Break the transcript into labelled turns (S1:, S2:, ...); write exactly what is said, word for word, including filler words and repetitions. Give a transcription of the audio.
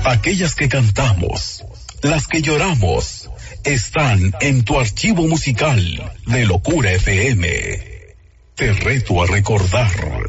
S1: aquellas que cantamos, las que lloramos, están en tu archivo musical de Locura F M. Te reto a recordar.